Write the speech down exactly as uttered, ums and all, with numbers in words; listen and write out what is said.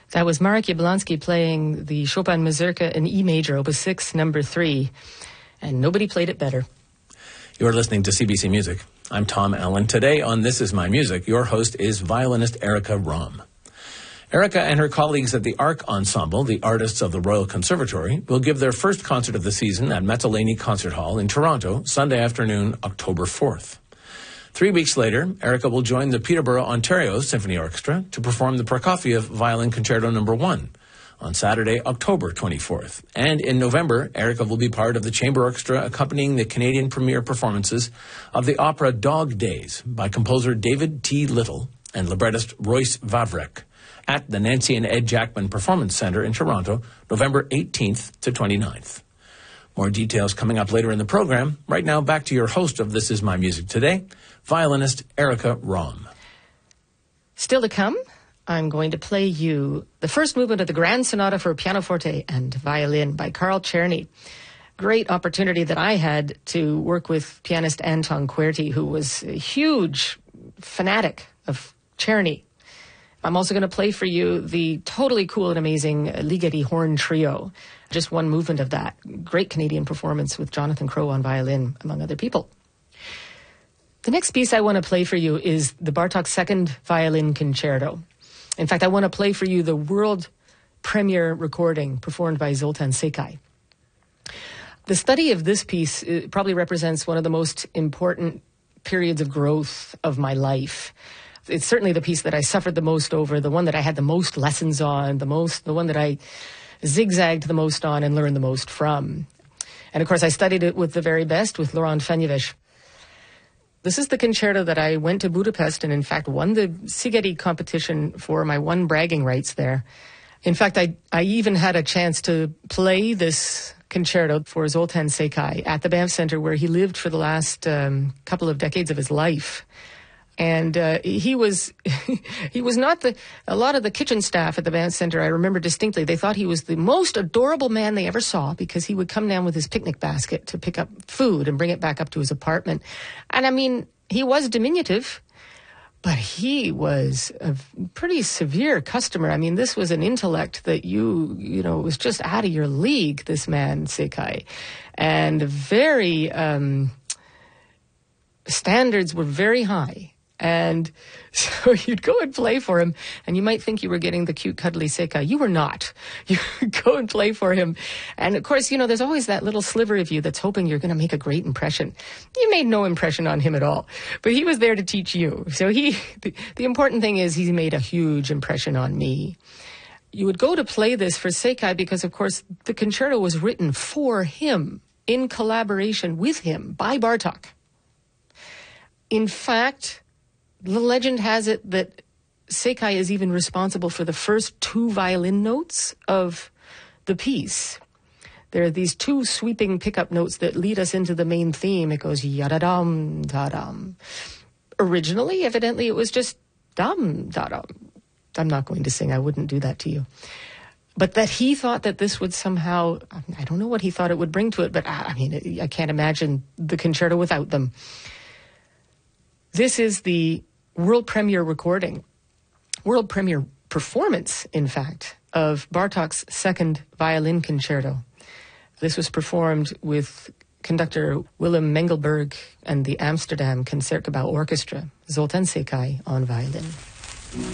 That was Marek Jablonski playing the Chopin Mazurka in E major, Opus six, number three. And nobody played it better. You're listening to C B C Music. I'm Tom Allen. Today on This Is My Music, your host is violinist Erika Rom. Erika and her colleagues at the Arc Ensemble, the artists of the Royal Conservatory, will give their first concert of the season at Mezzalani Concert Hall in Toronto, Sunday afternoon, October fourth. Three weeks later, Erika will join the Peterborough, Ontario Symphony Orchestra to perform the Prokofiev Violin Concerto Number one on Saturday, October twenty-fourth. And in November, Erika will be part of the Chamber Orchestra accompanying the Canadian premiere performances of the opera Dog Days by composer David T. Little and librettist Royce Vavrek at the Nancy and Ed Jackman Performance Centre in Toronto, November eighteenth to twenty-ninth. More details coming up later in the program. Right now, back to your host of This Is My Music Today, violinist Erika Rom. Still to come, I'm going to play you the first movement of the Grand Sonata for Pianoforte and Violin by Carl Czerny. Great opportunity that I had to work with pianist Anton Querty, who was a huge fanatic of Czerny. I'm also going to play for you the totally cool and amazing Ligeti Horn Trio. Just one movement of that. Great Canadian performance with Jonathan Crowe on violin, among other people. The next piece I want to play for you is the Bartók Second Violin Concerto. In fact, I want to play for you the world premiere recording performed by Zoltán Székely. The study of this piece probably represents one of the most important periods of growth of my life. It's certainly the piece that I suffered the most over, the one that I had the most lessons on, the most, the one that I zigzagged the most on and learned the most from. And of course, I studied it with the very best, with Laurent Fenyevich. This is the concerto that I went to Budapest and in fact won the Szigeti competition for. My won bragging rights there. In fact, I, I even had a chance to play this concerto for Zoltán Székely at the Banff Centre, where he lived for the last um, couple of decades of his life. And uh, he was he was not the, a lot of the kitchen staff at the Banff Centre, I remember distinctly, they thought he was the most adorable man they ever saw because he would come down with his picnic basket to pick up food and bring it back up to his apartment. And I mean, he was diminutive, but he was a pretty severe customer. I mean, this was an intellect that you, you know, was just out of your league, this man, Székely. And very, um, standards were very high. And so you'd go and play for him, and you might think you were getting the cute, cuddly Székely. You were not. You go and play for him. And, of course, you know, there's always that little sliver of you that's hoping you're going to make a great impression. You made no impression on him at all. But he was there to teach you. So he, the, the important thing is he made a huge impression on me. You would go to play this for Székely because, of course, the concerto was written for him, in collaboration with him, by Bartók. In fact, the legend has it that Székely is even responsible for the first two violin notes of the piece. There are these two sweeping pickup notes that lead us into the main theme. It goes yada-dum, da-dum. Originally, evidently, it was just dum, da-dum. I'm not going to sing. I wouldn't do that to you. But that he thought that this would somehow, I don't know what he thought it would bring to it, but I mean, I can't imagine the concerto without them. This is the world premiere recording, world premiere performance, in fact, of Bartók's Second Violin Concerto. This was performed with conductor Willem Mengelberg and the Amsterdam Concertgebouw Orchestra, Zoltán Székely on violin.